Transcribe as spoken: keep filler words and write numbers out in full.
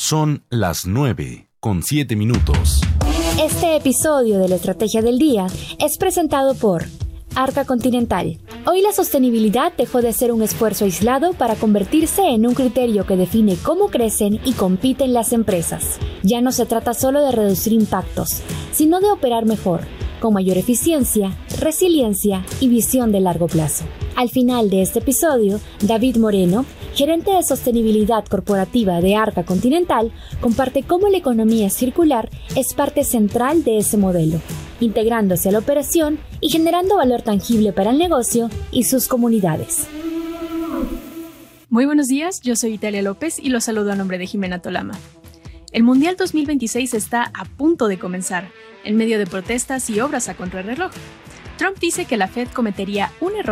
Son las nueve con siete minutos. Este episodio de la Estrategia del Día es presentado por Arca Continental. Hoy la sostenibilidad dejó de ser un esfuerzo aislado para convertirse en un criterio que define cómo crecen y compiten las empresas. Ya no se trata solo de reducir impactos, sino de operar mejor, con mayor eficiencia, resiliencia y visión de largo plazo. Al final de este episodio, David Moreno, gerente de sostenibilidad corporativa de Arca Continental, comparte cómo la economía circular es parte central de ese modelo, integrándose a la operación y generando valor tangible para el negocio y sus comunidades. Muy buenos días, yo soy Italia López y los saludo a nombre de Jimena Tolama. El Mundial dos mil veintiséis está a punto de comenzar, en medio de protestas y obras a contrarreloj. Trump dice que la Fed cometería un error